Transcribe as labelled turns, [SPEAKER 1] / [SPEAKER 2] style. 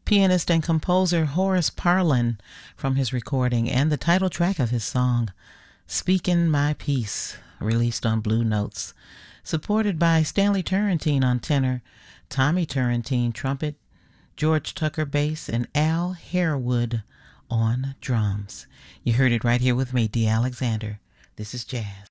[SPEAKER 1] pianist and composer Horace Parlan from his recording and the title track of his song, Speaking My Peace, released on Blue Notes, supported by Stanley Turrentine on tenor, Tommy Turrentine trumpet, George Tucker bass, and Al Harewood on drums. You heard it right here with me, Dee Alexander. This is Jazz.